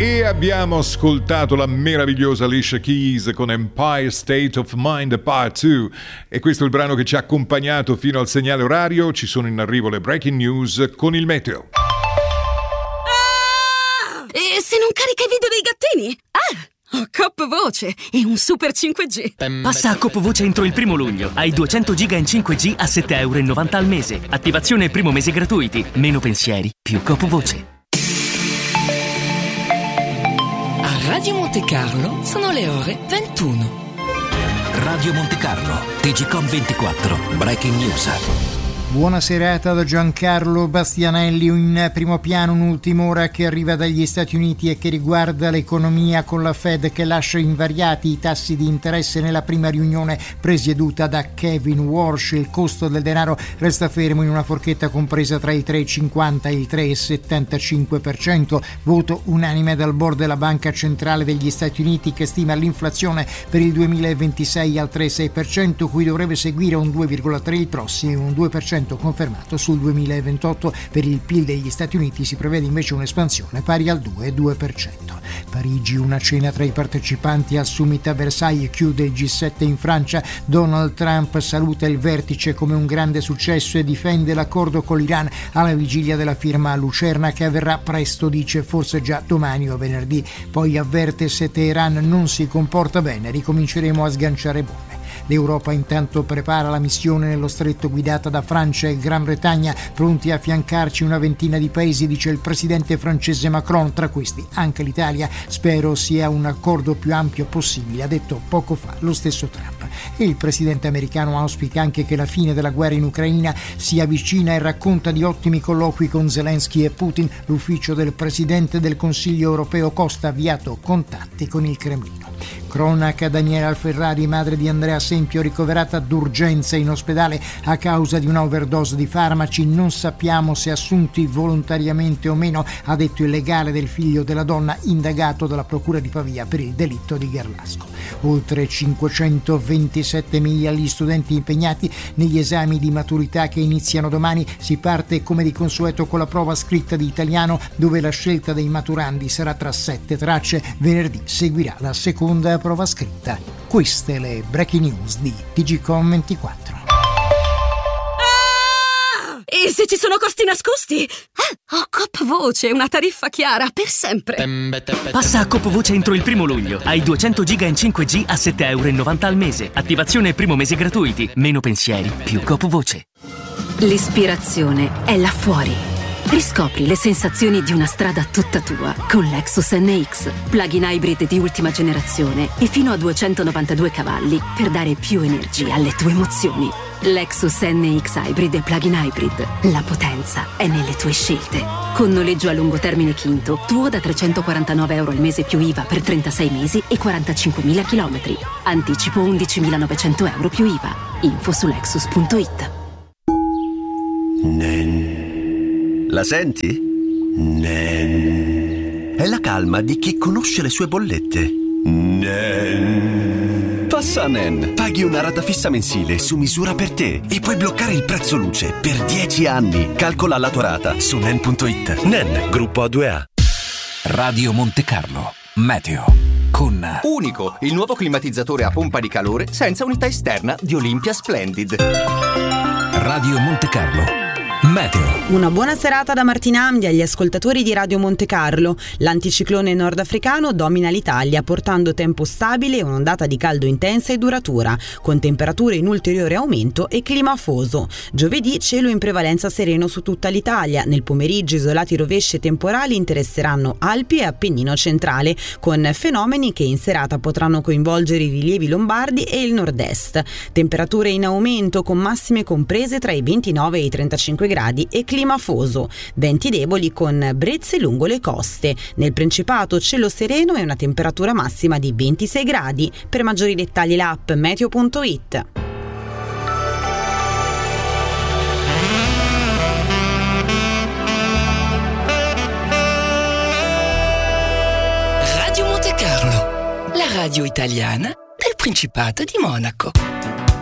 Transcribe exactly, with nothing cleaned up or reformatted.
E abbiamo ascoltato la meravigliosa Alicia Keys con Empire State of Mind Part due, e questo è il brano che ci ha accompagnato fino al segnale orario. Ci sono in arrivo le breaking news con il meteo. Ah! E se non carica i video dei gattini? Ah! Ho Coop Voce e un super cinque G. Passa a Coop Voce entro il primo luglio. Hai duecento giga in cinque G a sette virgola novanta euro al mese. Attivazione e primo mese gratuiti. Meno pensieri, più Coop Voce. A Radio Monte Carlo sono le ore ventuno. Radio Monte Carlo, T G Com ventiquattro, Breaking News. Buona serata da Giancarlo Bastianelli. In primo piano un'ultima ora che arriva dagli Stati Uniti e che riguarda l'economia, con la Fed che lascia invariati i tassi di interesse nella prima riunione presieduta da Kevin Warsh. Il costo del denaro resta fermo in una forchetta compresa tra il tre virgola cinquanta e il tre virgola settantacinque per cento. Voto unanime dal board della Banca Centrale degli Stati Uniti, che stima l'inflazione per il duemilaventisei al tre virgola sei per cento, cui dovrebbe seguire un due virgola tre per cento il prossimo e un due per cento confermato sul duemilaventotto. Per il P I L degli Stati Uniti si prevede invece un'espansione pari al due virgola due per cento. Parigi, una cena tra i partecipanti al summit a Versailles chiude il G sette in Francia. Donald Trump saluta il vertice come un grande successo e difende l'accordo con l'Iran alla vigilia della firma a Lucerna, che avverrà presto, dice, forse già domani o venerdì. Poi avverte: se Teheran non si comporta bene ricominceremo a sganciare bombe. L'Europa intanto prepara la missione nello stretto guidata da Francia e Gran Bretagna, pronti a fiancarci una ventina di paesi, dice il presidente francese Macron, tra questi anche l'Italia. Spero sia un accordo più ampio possibile, ha detto poco fa lo stesso Trump. E il presidente americano auspica anche che la fine della guerra in Ucraina sia vicina e racconta di ottimi colloqui con Zelensky e Putin. L'ufficio del presidente del Consiglio europeo Costa ha avviato contatti con il Cremlino. Cronaca: Daniela Ferrari, madre di Andrea Sempio, ricoverata d'urgenza in ospedale a causa di una overdose di farmaci. Non sappiamo se assunti volontariamente o meno, ha detto il legale del figlio della donna, indagato dalla procura di Pavia per il delitto di Gerlasco. Oltre cinquecentoventisettemila gli studenti impegnati negli esami di maturità che iniziano domani. Si parte come di consueto con la prova scritta di italiano, dove la scelta dei maturandi sarà tra sette tracce. Venerdì seguirà la seconda prova scritta. Queste le breaking news di T G Com ventiquattro. Ah! E se ci sono costi nascosti? Ah, ho Coop Voce, una tariffa chiara per sempre. Passa a Coop Voce entro il primo luglio. Hai duecento giga in cinque G a sette virgola novanta euro al mese. Attivazione e primo mese gratuiti. Meno pensieri, più Coop Voce. L'ispirazione è là fuori. Riscopri le sensazioni di una strada tutta tua con Lexus N X, plug-in hybrid di ultima generazione e fino a duecentonovantadue cavalli per dare più energia alle tue emozioni. Lexus N X Hybrid e plug-in hybrid. La potenza è nelle tue scelte. Con noleggio a lungo termine Quinto, tuo da trecentoquarantanove euro al mese più I V A per trentasei mesi e quarantacinquemila chilometri. Anticipo undicimilanovecento euro più I V A. Info su lexus punto it. Nen. La senti? Nen. È la calma di chi conosce le sue bollette. Nen. Passa a Nen. Paghi una rata fissa mensile su misura per te e puoi bloccare il prezzo luce per dieci anni. Calcola la tua rata su nen punto it. Nen, gruppo A due A. Radio Monte Carlo, meteo. Con Unico, il nuovo climatizzatore a pompa di calore senza unità esterna di Olympia Splendid. Radio Monte Carlo, meteo. Una buona serata da Martina Amdi agli ascoltatori di Radio Monte Carlo. L'anticiclone nordafricano domina l'Italia, portando tempo stabile e un'ondata di caldo intensa e duratura, con temperature in ulteriore aumento e clima afoso. Giovedì cielo in prevalenza sereno su tutta l'Italia. Nel pomeriggio isolati rovesci e temporali interesseranno Alpi e Appennino centrale, con fenomeni che in serata potranno coinvolgere i rilievi lombardi e il nord-est. Temperature in aumento con massime comprese tra i ventinove e i trentacinque gradi e clima afoso, venti deboli con brezze lungo le coste. Nel Principato cielo sereno e una temperatura massima di ventisei gradi. Per maggiori dettagli l'app meteo punto it. Radio Monte Carlo, la radio italiana del Principato di Monaco.